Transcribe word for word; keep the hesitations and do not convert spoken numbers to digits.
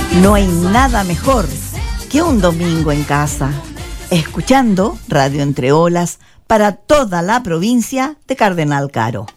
No hay nada mejor que un domingo en casa, escuchando Radio Entre Olas para toda la provincia de Cardenal Caro.